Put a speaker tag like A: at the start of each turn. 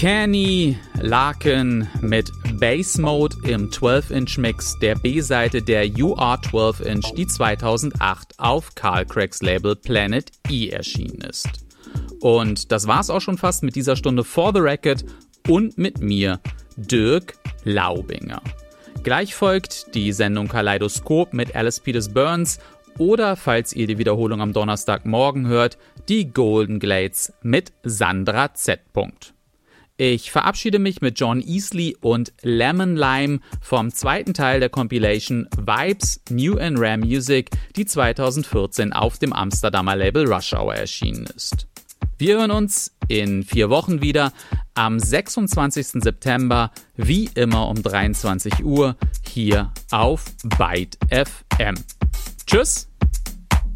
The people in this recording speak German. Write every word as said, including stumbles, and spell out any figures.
A: Kenny Larkin mit Bass Mode im zwölf Inch Mix, der B-Seite der You Are zwölf Inch, die zweitausendacht auf Carl Craigs Label Planet E erschienen ist. Und das war's auch schon fast mit dieser Stunde For the Record und mit mir, Dirk Laubinger. Gleich folgt die Sendung Kaleidoskop mit Alice Peters Burns oder, falls ihr die Wiederholung am Donnerstagmorgen hört, die Golden Glades mit Sandra Z. Ich verabschiede mich mit John Easley und Lemon Lime vom zweiten Teil der Compilation Vibes New and Rare Music, die zweitausendvierzehn auf dem Amsterdamer Label Rush Hour erschienen ist. Wir hören uns in vier Wochen wieder am sechsundzwanzigsten September, wie immer um dreiundzwanzig Uhr, hier auf Byte F M. Tschüss!